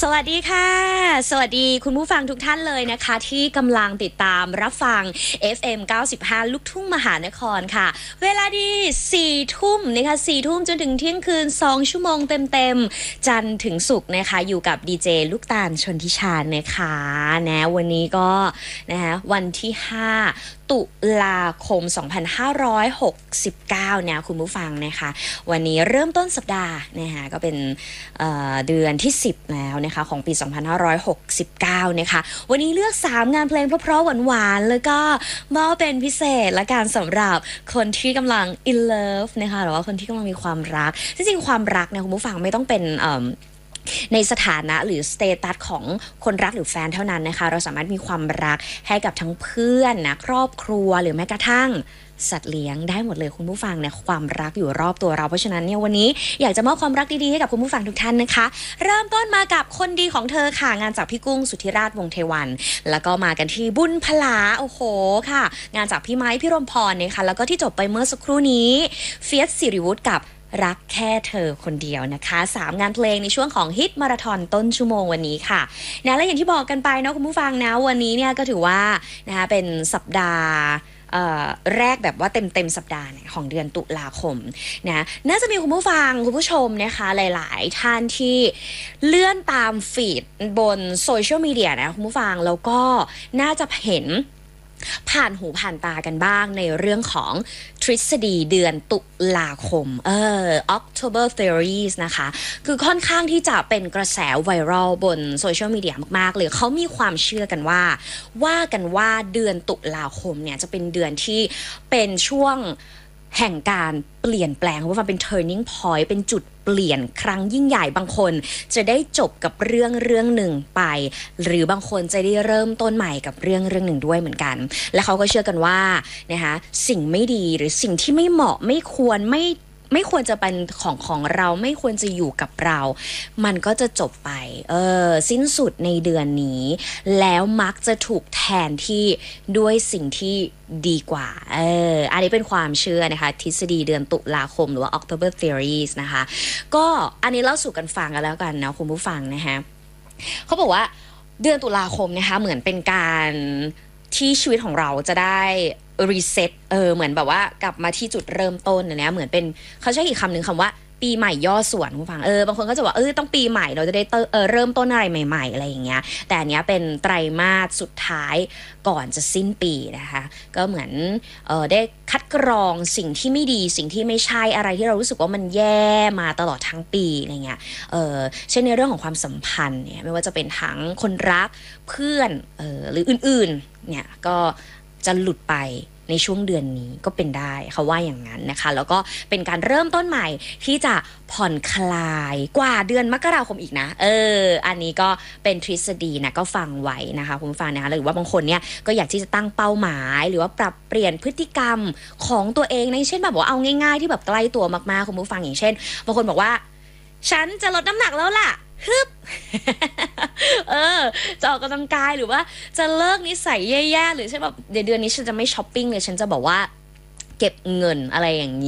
สวัสดีค่ะสวัสดีคุณผู้ฟังทุกท่านเลยนะคะที่กำลังติดตามรับฟัง FM 95 ลูกทุ่งมหานครค่ะเวลาดี4 ทุ่มนะคะ4 ทุ่มจนถึงเที่ยงคืน2 ชั่วโมงเต็มๆจันทร์ถึงศุกร์นะคะอยู่กับดีเจลูกตาลชนทิชานะคะนะวันนี้ก็นะคะวันที่5 ตุลาคม 2569นะคุณผู้ฟังนะคะวันนี้เริ่มต้นสัปดาห์นะคะก็เป็นเดือนที่10แล้วนะคะของปี 2569นะคะวันนี้เลือก3งานเพลงเพราะๆหวานๆแล้วก็มอบเป็นพิเศษและการสำหรับคนที่กำลัง in love นะคะหรือว่าคนที่กำลังมีความรักจริงๆความรักเนี่ยคุณผู้ฟังไม่ต้องเป็นในสถานะหรือสเตตัสของคนรักหรือแฟนเท่านั้นนะคะเราสามารถมีความรักให้กับทั้งเพื่อนนะครอบครัวหรือแม้กระทั่งสัตว์เลี้ยงได้หมดเลยคุณผู้ฟังเนี่ยความรักอยู่รอบตัวเราเพราะฉะนั้นเนี่ยวันนี้อยากจะมอบความรักดีๆให้กับคุณผู้ฟังทุกท่านนะคะเริ่มต้นมากับคนดีของเธอค่ะงานจากพี่กุ้งสุทธิราชวงศ์เทวันแล้วก็มากันที่บุญพลาโอ้โหค่ะงานจากพี่ไม้พี่รมพรนะคะแล้วก็ที่จบไปเมื่อสักครู่นี้เฟียสศิริวุฒิกับรักแค่เธอคนเดียวนะคะ3งานเพลงในช่วงของฮิตมาราธอนต้นชั่วโมงวันนี้ค่ะนะและอย่างที่บอกกันไปนะคุณผู้ฟังนะวันนี้เนี่ยก็ถือว่านะคะเป็นสัปดาห์แรกแบบว่าเต็มสัปดาห์ของเดือนตุลาคมนะน่าจะมีคุณผู้ฟังคุณผู้ชมนะคะหลายๆท่านที่เลื่อนตามฟีดบนโซเชียลมีเดียนะคุณผู้ฟังแล้วก็น่าจะเห็นผ่านหูผ่านตากันบ้างในเรื่องของทฤษฎีเดือนตุลาคมOctober Theories นะคะคือค่อนข้างที่จะเป็นกระแสไวรัลบนโซเชียลมีเดียมากๆเลยเขามีความเชื่อกันว่าเดือนตุลาคมเนี่ยจะเป็นเดือนที่เป็นช่วงแห่งการเปลี่ยนแปลงว่าเป็น turning point เป็นจุดเปลี่ยนครั้งยิ่งใหญ่บางคนจะได้จบกับเรื่องหนึ่งไปหรือบางคนจะได้เริ่มต้นใหม่กับเรื่องหนึ่งด้วยเหมือนกันและเขาก็เชื่อกันว่านะคะสิ่งไม่ดีหรือสิ่งที่ไม่เหมาะไม่ควรจะเป็นของเราไม่ควรจะอยู่กับเรามันก็จะจบไปสิ้นสุดในเดือนนี้แล้วมักจะถูกแทนที่ด้วยสิ่งที่ดีกว่าอันนี้เป็นความเชื่อนะคะทฤษฎีเดือนตุลาคมหรือว่า October Theories นะคะก็อันนี้เล่าสู่กันฟังกันแล้วกันนะคุณผู้ฟังนะคะเขาบอกว่าเดือนตุลาคมนะคะเหมือนเป็นการที่ชีวิตของเราจะได้รีเซ็ตเหมือนแบบว่ากลับมาที่จุดเริ่มต้นเนี่ยเหมือนเป็นเขาใช้อีกคำหนึ่งคำว่าปีใหม่ย่อส่วนคุณฟังบางคนก็จะว่าต้องปีใหม่เราจะได้เริ่มต้นอะไรใหม่ๆอะไรอย่างเงี้ยแต่อันเนี้ยเป็นไตรมาสสุดท้ายก่อนจะสิ้นปีนะคะก็เหมือนได้คัดกรองสิ่งที่ไม่ดีสิ่งที่ไม่ใช่อะไรที่เรารู้สึกว่ามันแย่มาตลอดทั้งปีอะไรเงี้ยเช่นในเรื่องของความสัมพันธ์เนี่ยไม่ว่าจะเป็นทั้งคนรักเพื่อนหรืออื่นๆเนี่ยก็จะหลุดไปในช่วงเดือนนี้ก็เป็นได้เขาว่าอย่างนั้นนะคะแล้วก็เป็นการเริ่มต้นใหม่ที่จะผ่อนคลายกว่าเดือนมกราคมอีกนะอันนี้ก็เป็นทฤษฎีนะก็ฟังไว้นะคะคุณผู้ฟังนะคะหรือว่าบางคนเนี่ยก็อยากที่จะตั้งเป้าหมายหรือว่าปรับเปลี่ยนพฤติกรรมของตัวเองในเช่นแบบว่าเอาง่ายๆที่แบบใกล้ตัวมากๆคุณผู้ฟังอย่างเช่นบางคนบอกว่าฉันจะลดน้ำหนักแล้วล่ะฮึบ จะออกกำลังกายหรือว่าจะเลิกนิสัยแย่ๆหรือใช่แบบเดือนนี้ฉันจะไม่ช้อปปิ้งเลยฉันจะบอกว่าเก็บเงินอะไรอย่างนี้